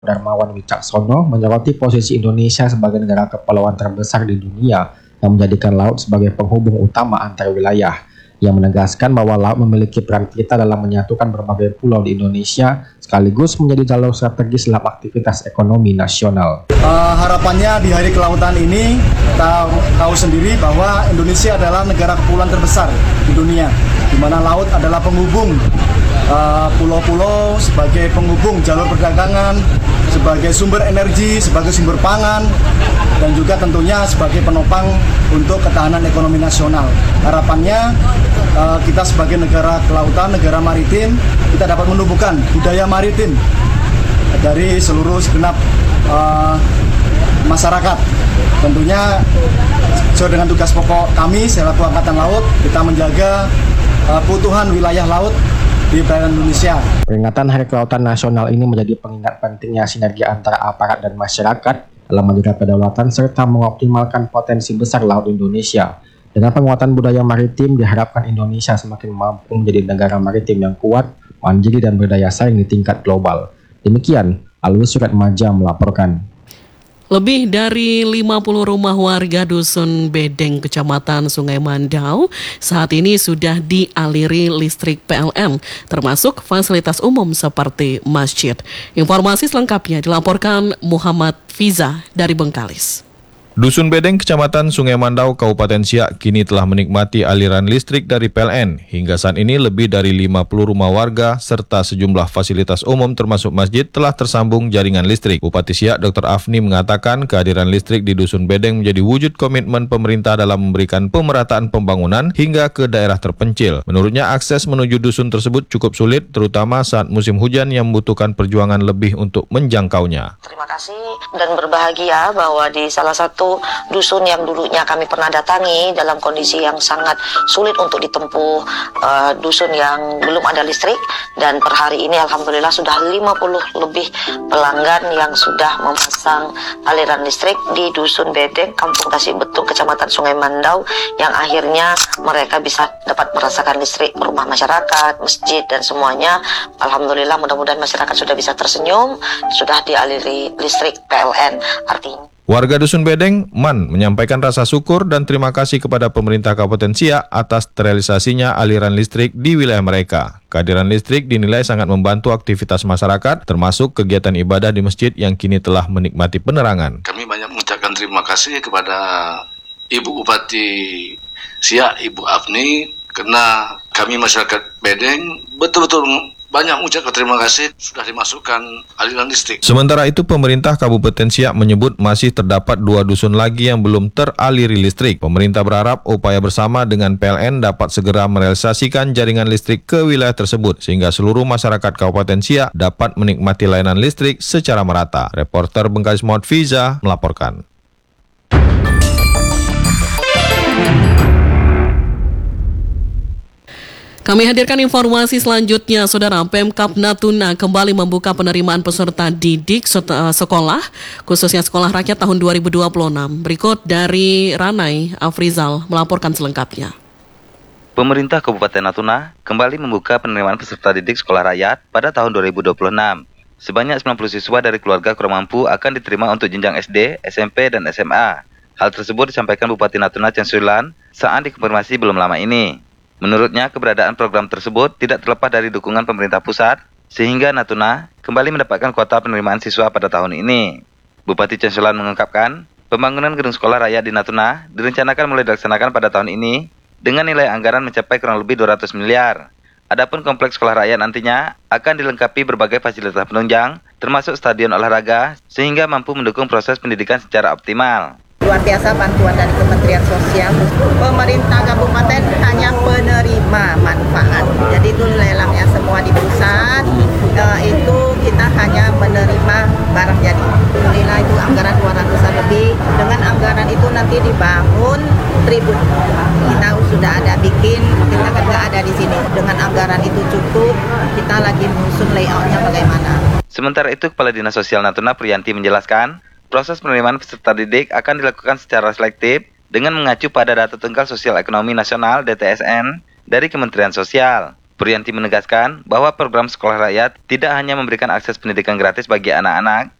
Darmawan Wicaksono menyoroti posisi Indonesia sebagai negara kepulauan terbesar di dunia yang menjadikan laut sebagai penghubung utama antar wilayah. Yang menegaskan bahwa laut memiliki peran vital dalam menyatukan berbagai pulau di Indonesia sekaligus menjadi jalur strategis dalam aktivitas ekonomi nasional. Harapannya di Hari Kelautan ini kita tahu sendiri bahwa Indonesia adalah negara kepulauan terbesar di dunia, di mana laut adalah penghubung pulau-pulau, sebagai penghubung jalur perdagangan, sebagai sumber energi, sebagai sumber pangan, dan juga tentunya sebagai penopang untuk ketahanan ekonomi nasional. Harapannya kita sebagai negara kelautan, negara maritim, kita dapat menumbuhkan budaya maritim dari seluruh segenap masyarakat. Tentunya sesuai dengan tugas pokok kami selaku Angkatan Laut, kita menjaga keutuhan wilayah laut di perairan Indonesia. Peringatan Hari Kelautan Nasional ini menjadi pengingat pentingnya sinergi antara aparat dan masyarakat dalam menjaga kedaulatan serta mengoptimalkan potensi besar laut Indonesia. Dengan penguatan budaya maritim, diharapkan Indonesia semakin mampu menjadi negara maritim yang kuat, mandiri dan berdaya saing di tingkat global. Demikian, Alwi Surat Maja melaporkan. Lebih dari 50 rumah warga Dusun Bedeng, Kecamatan Sungai Mandau, saat ini sudah dialiri listrik PLN, termasuk fasilitas umum seperti masjid. Informasi selengkapnya dilaporkan Muhammad Fiza dari Bengkalis. Dusun Bedeng, Kecamatan Sungai Mandau, Kabupaten Siak kini telah menikmati aliran listrik dari PLN. Hingga saat ini lebih dari 50 rumah warga serta sejumlah fasilitas umum termasuk masjid telah tersambung jaringan listrik. Bupati Siak Dr. Afni mengatakan kehadiran listrik di Dusun Bedeng menjadi wujud komitmen pemerintah dalam memberikan pemerataan pembangunan hingga ke daerah terpencil. Menurutnya akses menuju dusun tersebut cukup sulit, terutama saat musim hujan yang membutuhkan perjuangan lebih untuk menjangkaunya. Terima kasih dan berbahagia bahwa di salah satu dusun yang dulunya kami pernah datangi dalam kondisi yang sangat sulit untuk ditempuh, dusun yang belum ada listrik, dan per hari ini alhamdulillah sudah 50 lebih pelanggan yang sudah memasang aliran listrik di Dusun Bedeng, Kampung Tasik Betung, Kecamatan Sungai Mandau, yang akhirnya mereka bisa dapat merasakan listrik rumah masyarakat, masjid dan semuanya. Alhamdulillah, mudah-mudahan masyarakat sudah bisa tersenyum, sudah dialiri listrik PLN. Artinya warga Dusun Bedeng, Man, menyampaikan rasa syukur dan terima kasih kepada pemerintah Kabupaten Siak atas terrealisasinya aliran listrik di wilayah mereka. Kehadiran listrik dinilai sangat membantu aktivitas masyarakat, termasuk kegiatan ibadah di masjid yang kini telah menikmati penerangan. Kami banyak mengucapkan terima kasih kepada Ibu Bupati Siak, Ibu Afni, karena kami masyarakat Bedeng betul-betul banyak mengucapkan terima kasih sudah dimasukkan aliran listrik. Sementara itu, pemerintah Kabupaten Siak menyebut masih terdapat 2 dusun lagi yang belum teraliri listrik. Pemerintah berharap upaya bersama dengan PLN dapat segera merealisasikan jaringan listrik ke wilayah tersebut sehingga seluruh masyarakat Kabupaten Siak dapat menikmati layanan listrik secara merata. Reporter Bengkalis Muhammad Fiza melaporkan. Kami hadirkan informasi selanjutnya, Saudara. Pemkab Natuna kembali membuka penerimaan peserta didik sekolah, khususnya sekolah rakyat tahun 2026. Berikut dari Ranai Afrizal melaporkan selengkapnya. Pemerintah Kabupaten Natuna kembali membuka penerimaan peserta didik sekolah rakyat pada tahun 2026. Sebanyak 90 siswa dari keluarga kurang mampu akan diterima untuk jenjang SD, SMP, dan SMA. Hal tersebut disampaikan Bupati Natuna Chen Suilan saat dikonfirmasi belum lama ini. Menurutnya, keberadaan program tersebut tidak terlepas dari dukungan pemerintah pusat, sehingga Natuna kembali mendapatkan kuota penerimaan siswa pada tahun ini. Bupati Chen Suilan mengungkapkan, pembangunan gedung sekolah rakyat di Natuna direncanakan mulai dilaksanakan pada tahun ini dengan nilai anggaran mencapai kurang lebih 200 miliar. Adapun kompleks sekolah rakyat nantinya akan dilengkapi berbagai fasilitas penunjang, termasuk stadion olahraga, sehingga mampu mendukung proses pendidikan secara optimal. Luar biasa bantuan dari Kementerian Sosial. Pemerintah kabupaten hanya penerima manfaat. Jadi itu lelangnya semua di pusat. Itu kita hanya menerima barang jadi. Nilai itu anggaran 200-an lebih. Dengan anggaran itu nanti dibangun tribun. Kita sudah ada bikin, kita kan nggak ada di sini. Dengan anggaran itu cukup, kita lagi menyusun layoutnya bagaimana. Sementara itu, Kepala Dinas Sosial Natuna Priyanti menjelaskan, proses penerimaan peserta didik akan dilakukan secara selektif dengan mengacu pada data Tunggal Sosial Ekonomi Nasional (DTSN) dari Kementerian Sosial. Puryanti menegaskan bahwa program sekolah rakyat tidak hanya memberikan akses pendidikan gratis bagi anak-anak,